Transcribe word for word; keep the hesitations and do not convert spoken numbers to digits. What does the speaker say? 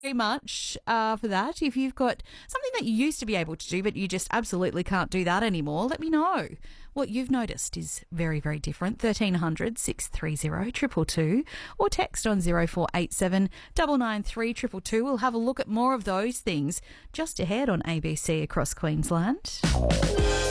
very much uh, for that. If you've got something that you used to be able to do, but you just absolutely can't do that anymore, let me know. What you've noticed is very, very different. thirteen hundred, six three zero, two two two or text on zero four eight seven, nine nine three, two two two. We'll have a look at more of those things just ahead on A B C Across Queensland.